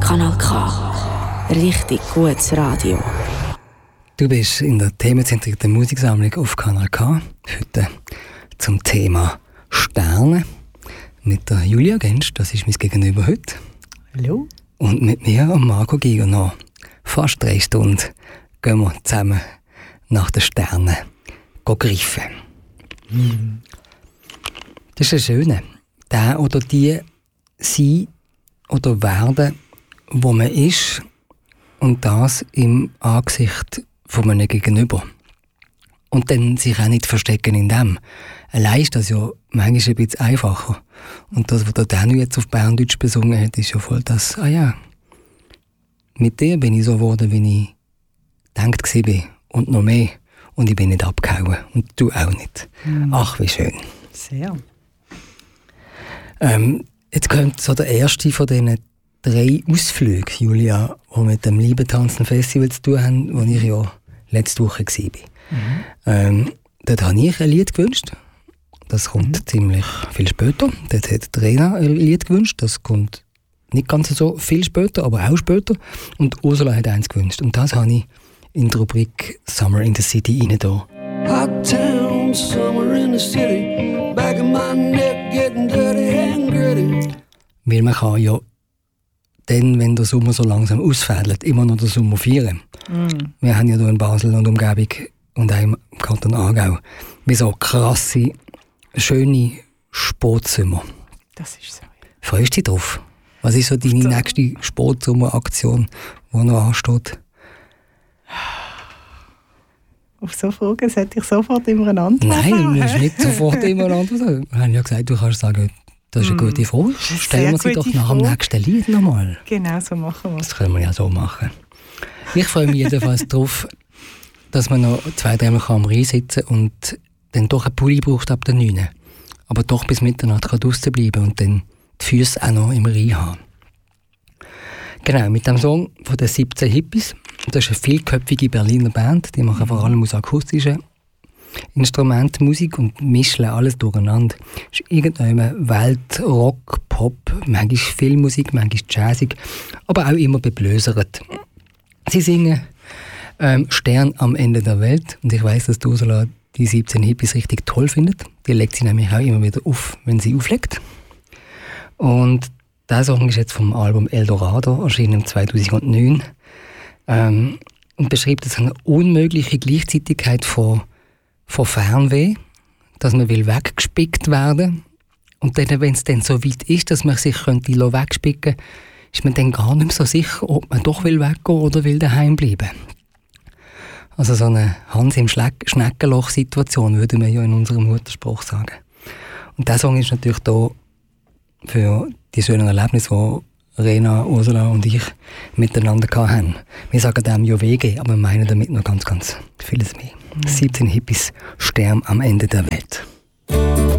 Kanal K. Richtig gutes Radio. Du bist in der themenzentrierten Musiksammlung auf Kanal K. Heute zum Thema Sterne. Mit der Julia Gensch, das ist mein Gegenüber heute. Hallo. Und mit mir, Marco Giger, noch fast 3 Stunden gehen wir zusammen nach den Sternen greifen. Das ist das Schöne. Der oder die sein oder werden, wo man ist, und das im Angesicht von einem Gegenüber. Und dann sich auch nicht verstecken in dem. Allein ist das ja manchmal ein bisschen einfacher. Und das, was der Daniel jetzt auf Berndeutsch besungen hat, ist ja voll das, mit dir bin ich so geworden, wie ich gedacht war. Und noch mehr. Und ich bin nicht abgehauen. Und du auch nicht. Ach, wie schön. Sehr. Jetzt kommt so der erste von diesen 3 Ausflügen, Julia, die mit dem Liebentanzen Festival zu tun haben, wo ich ja letzte Woche war. Dort habe ich ein Lied gewünscht. Das kommt ziemlich viel später. Dort hat Rena ein Lied gewünscht. Das kommt nicht ganz so viel später, aber auch später. Und Ursula hat eins gewünscht. Und das habe ich in der Rubrik Summer in the City rein da. Hot town, summer in the city, back of my neck getting dirty and gritty. Weil man kann ja dann, wenn der Sommer so langsam ausfädelt, immer noch den Sommer feiern. Wir haben ja hier in Basel und Umgebung und auch im Kanton Aargau wie so krasse, schöne Sportsommer. Das ist so. Freust du dich drauf? Was ist so deine nächste Sportsommeraktion, die noch ansteht? Auf so Fragen sollte ich sofort immer eine Antwort Nein, du haben. musst nicht sofort immer eine Antwort sagen. Wir haben ja gesagt, du kannst sagen, das ist eine gute Frage. Stellen wir sie doch nach dem nächsten Lied nochmal. Genau, so machen wir es. Das können wir ja so machen. Ich freue mich jedenfalls darauf, dass man noch 2-3 Mal am Rhein sitzen kann und dann doch einen Pulli braucht ab der 9. Aber doch bis Mitternacht draussen bleiben und dann die Füße auch noch im Rhein haben. Genau, mit dem Song von den 17 Hippies. Das ist eine vielköpfige Berliner Band. Die machen vor allem aus akustischen Instrumenten Musik und mischen alles durcheinander. Es ist irgendeine Welt, Rock, Pop, manchmal Filmmusik, manchmal Jazzig, aber auch immer beblösert. Sie singen Stern am Ende der Welt. Und ich weiss, dass Ursula die 17 Hippies richtig toll findet. Die legt sie nämlich auch immer wieder auf, wenn sie auflegt. Und der Song ist jetzt vom Album Eldorado, erschienen 2009. Und beschreibt eine unmögliche Gleichzeitigkeit von Fernweh, dass man will weggespickt werden. Und dann, wenn es dann so weit ist, dass man sich könnte wegspicken könnte, ist man dann gar nicht mehr so sicher, ob man doch will weggehen oder will daheim bleiben. Also so eine Hans im Schneckenloch-Situation, würde man ja in unserem Mutterspruch sagen. Und der Song ist natürlich da für die schönen Erlebnisse, die Rena, Ursula und ich miteinander hatten. Wir sagen dem ja WG, aber wir meinen damit noch ganz, ganz vieles mehr. 17 Hippies, Stern am Ende der Welt.